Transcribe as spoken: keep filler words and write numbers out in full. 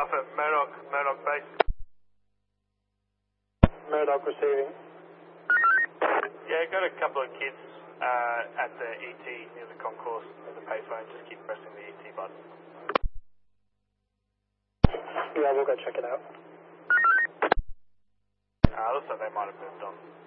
Alpha, Murdoch, Murdoch base. Murdoch receiving. Yeah, got a couple of kids uh, at the E T near the concourse, near the payphone. Just keep pressing the E T button. Yeah, we'll go check it out. Uh, looks like they might have moved on.